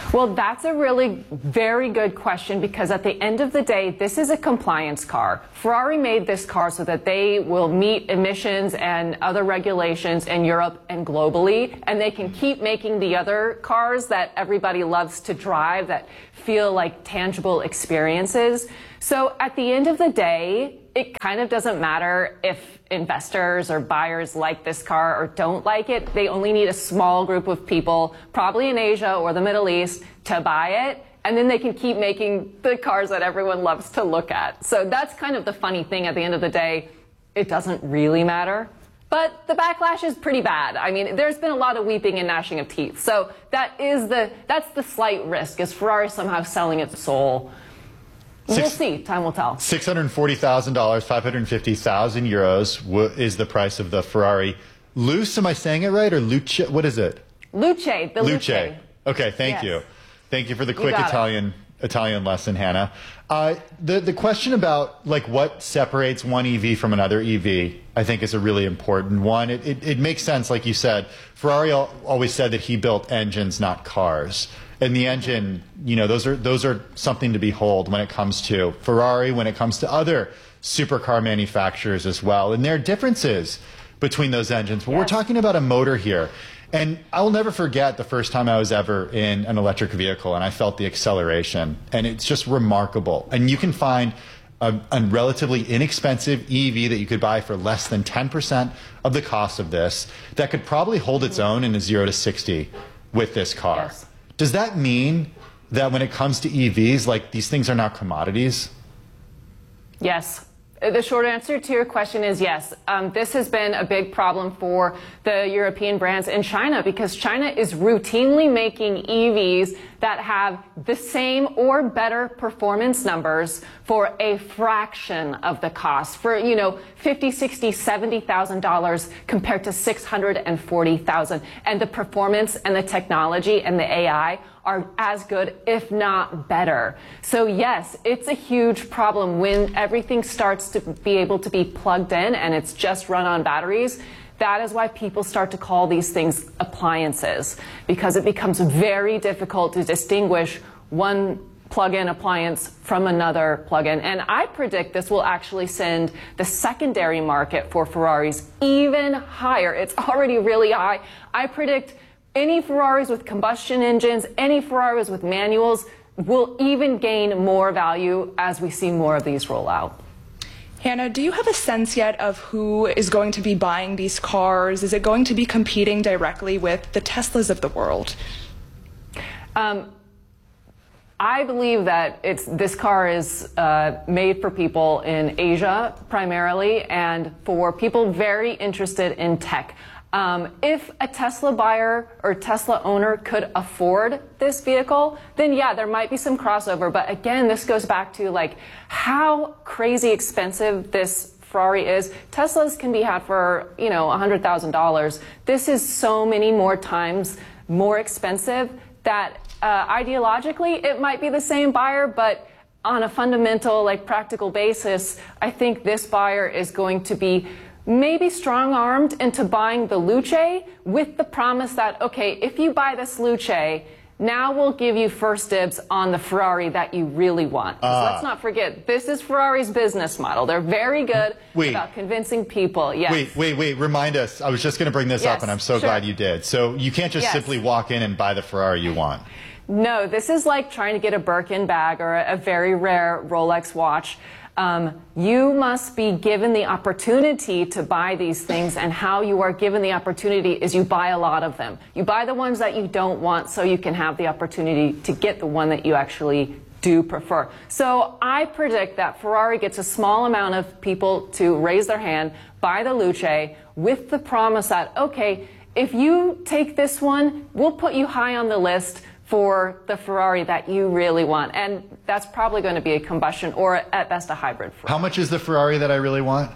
Well, that's a really very good question, because at the end of the day, this is a compliance car. Ferrari made this car so that they will meet emissions and other regulations in Europe and globally, and they can keep making the other cars that everybody loves to drive that feel like tangible experiences. So at the end of the day, it kind of doesn't matter if investors or buyers like this car or don't like it. They only need a small group of people, probably in Asia or the Middle East, to buy it. And then they can keep making the cars that everyone loves to look at. So that's kind of the funny thing. At the end of the day, it doesn't really matter. But the backlash is pretty bad. I mean, there's been a lot of weeping and gnashing of teeth. So that's the slight risk, is Ferrari somehow selling its soul. We'll see. Time will tell. $640,000, 550,000 euros is the price of the Ferrari Luce. Am I saying it right, or Luce? What is it? Luce. The Luce. Okay, thank you. Thank you for the quick Italian lesson, Hannah. The question about like what separates one EV from another EV, I think, is a really important one. It makes sense, like you said. Ferrari always said that he built engines, not cars. And the engine, you know, those are something to behold when it comes to Ferrari, when it comes to other supercar manufacturers as well. And there are differences between those engines. But we're talking about a motor here. And I will never forget the first time I was ever in an electric vehicle and I felt the acceleration. And it's just remarkable. And you can find a relatively inexpensive EV that you could buy for less than 10% of the cost of this that could probably hold its own in a 0 to 60 with this car. Yes. Does that mean that when it comes to EVs, like, these things are not commodities? Yes. The short answer to your question is yes. This has been a big problem for the European brands in China, because China is routinely making EVs that have the same or better performance numbers for a fraction of the cost, for, you know, $50,000, $60,000, $70,000 compared to $640,000. And the performance and the technology and the AI are as good, if not better. So yes, it's a huge problem when everything starts to be able to be plugged in and it's just run on batteries. That is why people start to call these things appliances, because it becomes very difficult to distinguish one plug-in appliance from another plug-in. And I predict this will actually send the secondary market for Ferraris even higher. It's already really high. I predict any Ferraris with combustion engines, any Ferraris with manuals will even gain more value as we see more of these roll out. Hannah, do you have a sense yet of who is going to be buying these cars? Is it going to be competing directly with the Teslas of the world? I believe that this car is made for people in Asia primarily, and for people very interested in tech. If a Tesla buyer or Tesla owner could afford this vehicle, then yeah, there might be some crossover. But again, this goes back to like how crazy expensive this Ferrari is. Teslas can be had for, you know, $100,000. This is so many more times more expensive that ideologically it might be the same buyer, but on a fundamental, like, practical basis, I think this buyer is going to be maybe strong-armed into buying the Luce with the promise that, okay, if you buy this Luce, now we'll give you first dibs on the Ferrari that you really want. So let's not forget, this is Ferrari's business model. They're very good about convincing people. Yes. Wait. Remind us. I was just going to bring this up, and I'm so glad you did. So you can't just simply walk in and buy the Ferrari you want. No, this is like trying to get a Birkin bag or a very rare Rolex watch. You must be given the opportunity to buy these things, and how you are given the opportunity is you buy a lot of them. You buy the ones that you don't want so you can have the opportunity to get the one that you actually do prefer. So I predict that Ferrari gets a small amount of people to raise their hand, buy the Luce, with the promise that, okay, if you take this one, we'll put you high on the list for the Ferrari that you really want. And that's probably going to be a combustion or at best a hybrid Ferrari. How much is the Ferrari that I really want?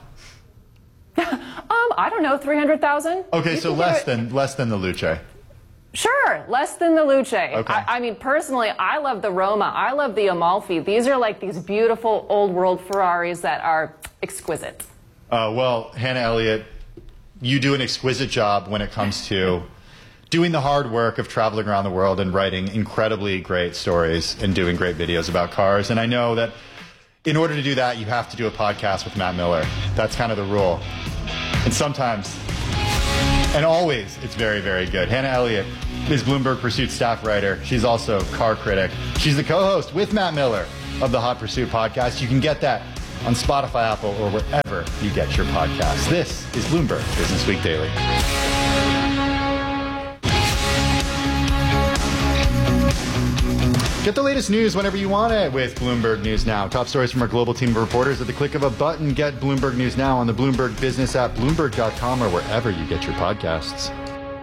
I don't know, 300,000. Okay, so less than the Luce. Sure, less than the Luce. Okay. I mean, personally, I love the Roma. I love the Amalfi. These are like these beautiful old world Ferraris that are exquisite. Well, Hannah Elliott, you do an exquisite job when it comes to doing the hard work of traveling around the world and writing incredibly great stories and doing great videos about cars. And I know that in order to do that, you have to do a podcast with Matt Miller. That's kind of the rule. And sometimes, and always, it's very, very good. Hannah Elliott is Bloomberg Pursuit staff writer. She's also car critic. She's the co-host with Matt Miller of the Hot Pursuit podcast. You can get that on Spotify, Apple, or wherever you get your podcasts. This is Bloomberg Business Week Daily. Get the latest news whenever you want it with Bloomberg News Now. Top stories from our global team of reporters at the click of a button. Get Bloomberg News Now on the Bloomberg Business app, Bloomberg.com, or wherever you get your podcasts.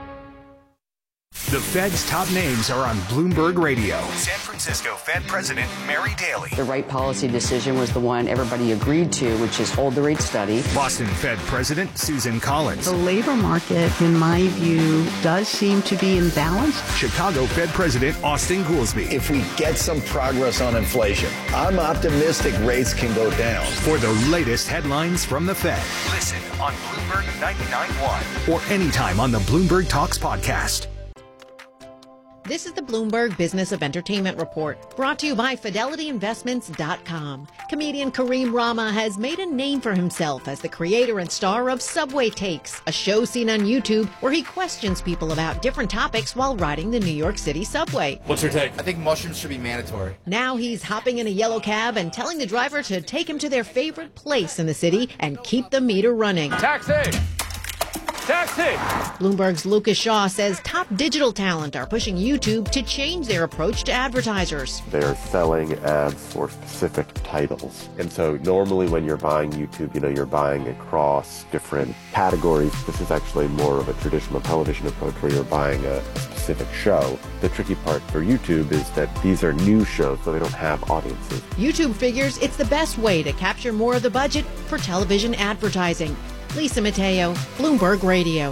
The Fed's top names are on Bloomberg Radio. San Francisco Fed President Mary Daly. The right policy decision was the one everybody agreed to, which is hold the rate steady. Boston Fed President Susan Collins. The labor market, in my view, does seem to be imbalanced. Chicago Fed President Austin Goolsbee. If we get some progress on inflation, I'm optimistic rates can go down. For the latest headlines from the Fed, listen on Bloomberg 99.1 or anytime on the Bloomberg Talks podcast. This is the Bloomberg Business of Entertainment Report, brought to you by FidelityInvestments.com. Comedian Kareem Rama has made a name for himself as the creator and star of Subway Takes, a show seen on YouTube where he questions people about different topics while riding the New York City subway. What's your take? I think mushrooms should be mandatory. Now he's hopping in a yellow cab and telling the driver to take him to their favorite place in the city and keep the meter running. Taxi! Taxi! Bloomberg's Lucas Shaw says top digital talent are pushing YouTube to change their approach to advertisers. They're selling ads for specific titles. And so normally when you're buying YouTube, you're buying across different categories. This is actually more of a traditional television approach where you're buying a specific show. The tricky part for YouTube is that these are new shows, so they don't have audiences. YouTube figures it's the best way to capture more of the budget for television advertising. Lisa Mateo, Bloomberg Radio.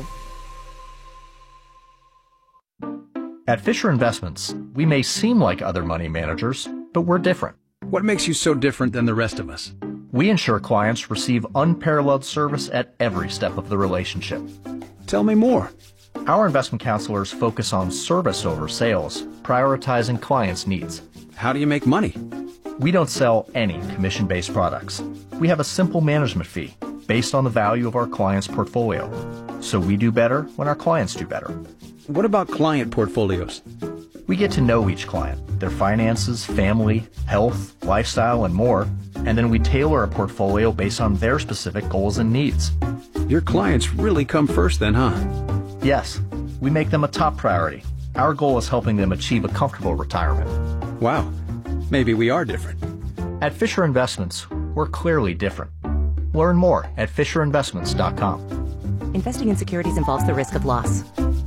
At Fisher Investments, we may seem like other money managers, but we're different. What makes you so different than the rest of us? We ensure clients receive unparalleled service at every step of the relationship. Tell me more. Our investment counselors focus on service over sales, prioritizing clients' needs. How do you make money? We don't sell any commission-based products. We have a simple management fee based on the value of our client's portfolio. So we do better when our clients do better. What about client portfolios? We get to know each client, their finances, family, health, lifestyle, and more, and then we tailor a portfolio based on their specific goals and needs. Your clients really come first then, huh? Yes, we make them a top priority. Our goal is helping them achieve a comfortable retirement. Wow, maybe we are different. At Fisher Investments, we're clearly different. Learn more at FisherInvestments.com. Investing in securities involves the risk of loss.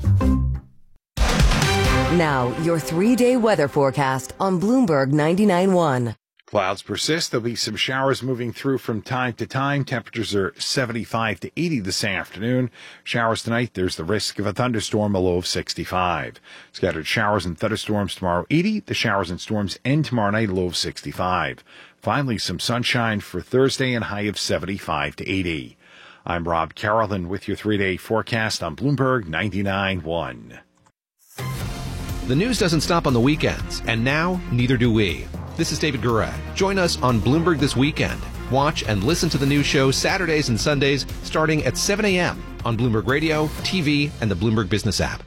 Now, your 3-day weather forecast on Bloomberg 99.1. Clouds persist. There'll be some showers moving through from time to time. Temperatures are 75 to 80 this afternoon. Showers tonight. There's the risk of a thunderstorm, a low of 65. Scattered showers and thunderstorms tomorrow, 80. The showers and storms end tomorrow night, a low of 65. Finally, some sunshine for Thursday and high of 75 to 80. I'm Rob Carolyn with your 3-day forecast on Bloomberg 99.1. The news doesn't stop on the weekends, and now neither do we. This is David Gura. Join us on Bloomberg This Weekend. Watch and listen to the news show Saturdays and Sundays starting at 7 a.m. on Bloomberg Radio, TV, and the Bloomberg Business app.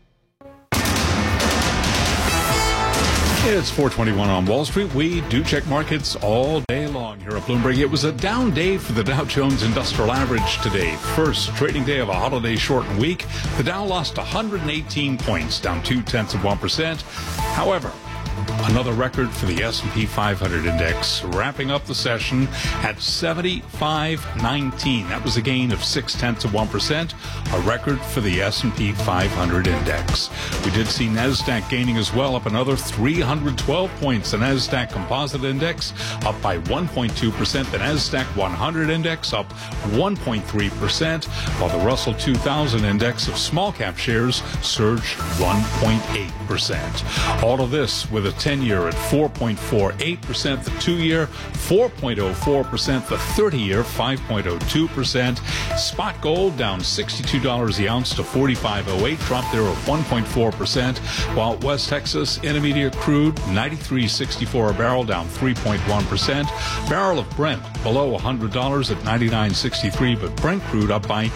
It's 4:21 on Wall Street. We do check markets all day long here at Bloomberg. It was a down day for the Dow Jones Industrial Average today. First trading day of a holiday shortened week. The Dow lost 118 points, down 0.2%. However, another record for the S&P 500 index, wrapping up the session at 75.19. That was a gain of 0.6%, a record for the S&P 500 index. We did see NASDAQ gaining as well, up another 312 points. The NASDAQ Composite Index up by 1.2%. The NASDAQ 100 Index up 1.3%, while the Russell 2000 Index of small cap shares surged 1.8%. All of this with the 10-year at 4.48%, the 2-year 4.04%, the 30-year 5.02%. Spot gold down $62 the ounce to $45.08, drop there of 1.4%, while West Texas Intermediate crude 93.64 a barrel, down 3.1%. Barrel of Brent below $100 at 99.63, but Brent crude up by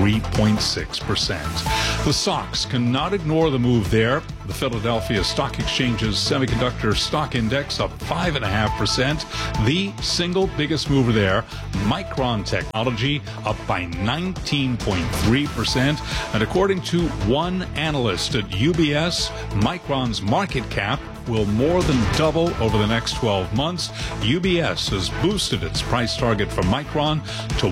3.6%. The stocks cannot ignore the move there. The Philadelphia Stock Exchange's Semiconductor Stock Index up 5.5%. The single biggest mover there, Micron Technology, up by 19.3%. And according to one analyst at UBS, Micron's market cap will more than double over the next 12 months. UBS has boosted its price target for Micron to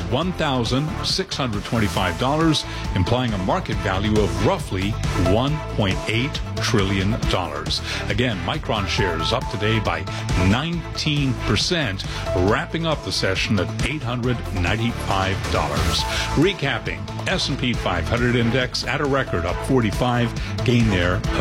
$1,625, implying a market value of roughly $1.8 trillion. Again, Micron shares up today by 19%, wrapping up the session at $895. Recapping, S&P 500 index at a record up 45, gain there of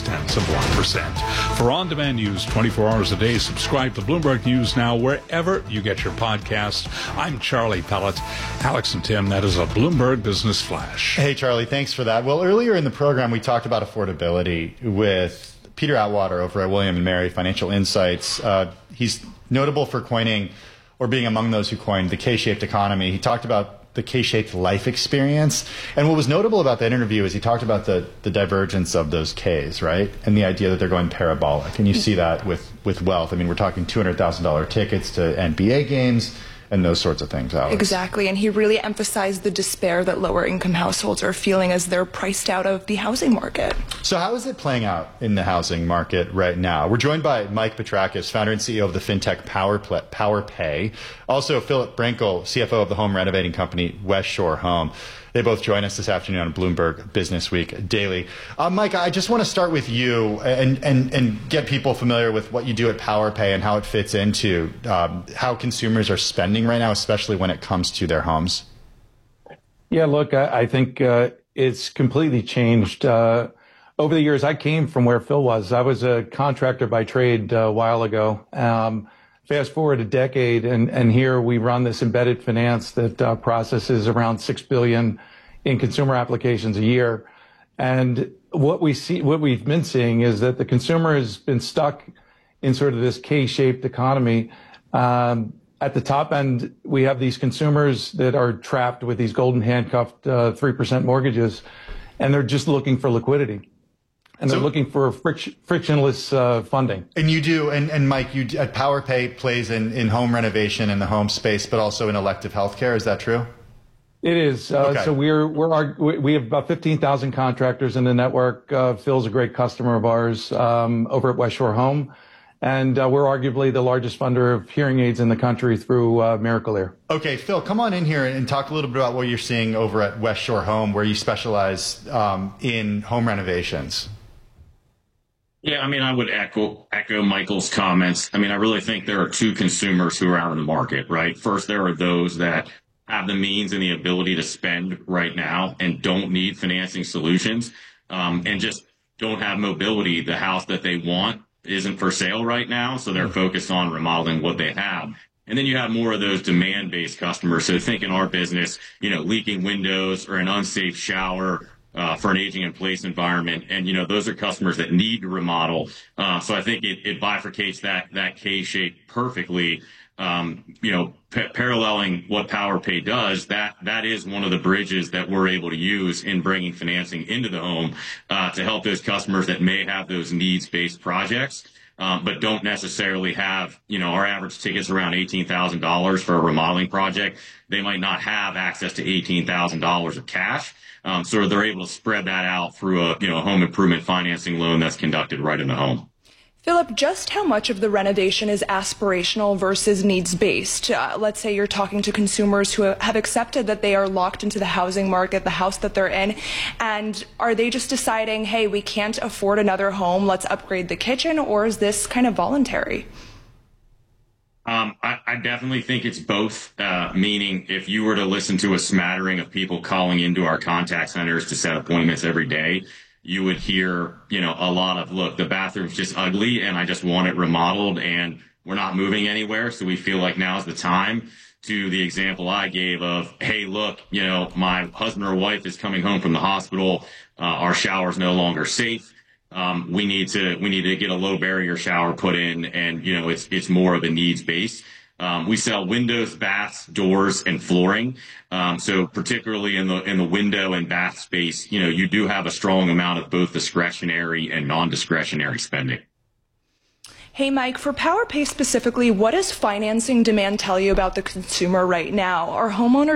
0.6%. For on-demand news 24 hours a day, subscribe to Bloomberg News Now wherever you get your podcasts. I'm Charlie Pellet. Alex and Tim, that is a Bloomberg Business Flash. Hey, Charlie, thanks for that. Well, earlier in the program, we talked about affordability with Peter Atwater over at William & Mary Financial Insights. He's notable for coining, or being among those who coined, the K-shaped economy. He talked about the K-shaped life experience. And what was notable about that interview is he talked about the divergence of those Ks, right? And the idea that they're going parabolic. And you see that with wealth. I mean, we're talking $200,000 tickets to NBA games and those sorts of things, Alex. Exactly. And he really emphasized the despair that lower income households are feeling as they're priced out of the housing market. So how is it playing out in the housing market right now? We're joined by Mike Petrakis, founder and CEO of the fintech PowerPay. Also, Philip Brinkle, CFO of the home renovating company West Shore Home. They both join us this afternoon on Bloomberg Business Week Daily. Mike, I just want to start with you and get people familiar with what you do at PowerPay and how it fits into how consumers are spending right now, especially when it comes to their homes. Yeah, look, I think it's completely changed. Over the years, I came from where Phil was. I was a contractor by trade a while ago. Fast forward a decade, and here we run this embedded finance that processes around $6 billion in consumer applications a year. And what we've been seeing is that the consumer has been stuck in sort of this K-shaped economy. At the top end, we have these consumers that are trapped with these golden handcuffed 3% mortgages, and they're just looking for liquidity. And they're looking for frictionless funding. And you do, and Mike, you at PowerPay plays in home renovation in the home space, but also in elective healthcare. Is that true? It is. Okay. So we have about 15,000 contractors in the network. Phil's a great customer of ours over at West Shore Home. And we're arguably the largest funder of hearing aids in the country through Miracle Ear. Okay, Phil, come on in here and talk a little bit about what you're seeing over at West Shore Home, where you specialize in home renovations. Yeah, I mean, I would echo Michael's comments. I mean, I really think there are two consumers who are out in the market, right? First, there are those that have the means and the ability to spend right now and don't need financing solutions, and just don't have mobility. The house that they want isn't for sale right now, so they're focused on remodeling what they have. And then you have more of those demand-based customers. So think in our business, leaking windows or an unsafe shower, for an aging in place environment. And, those are customers that need to remodel. So I think it bifurcates that K-shape perfectly. Paralleling what PowerPay does, that is one of the bridges that we're able to use in bringing financing into the home, to help those customers that may have those needs-based projects, but don't necessarily have, our average ticket's around $18,000 for a remodeling project. They might not have access to $18,000 of cash. So they're able to spread that out through a home improvement financing loan that's conducted right in the home. Philip, just how much of the renovation is aspirational versus needs-based? Let's say you're talking to consumers who have accepted that they are locked into the housing market, the house that they're in, and are they just deciding, hey, we can't afford another home, let's upgrade the kitchen, or is this kind of voluntary? I definitely think it's both, meaning if you were to listen to a smattering of people calling into our contact centers to set appointments every day, you would hear, a lot of, look, the bathroom's just ugly and I just want it remodeled and we're not moving anywhere. So we feel like now's the time, to the example I gave of, hey, look, my husband or wife is coming home from the hospital. Our shower's no longer safe. We need to get a low barrier shower put in, and, it's more of a needs base. We sell windows, baths, doors, and flooring. So particularly in the window and bath space, you do have a strong amount of both discretionary and non-discretionary spending. Hey, Mike, for PowerPay specifically, what does financing demand tell you about the consumer right now? Are homeowners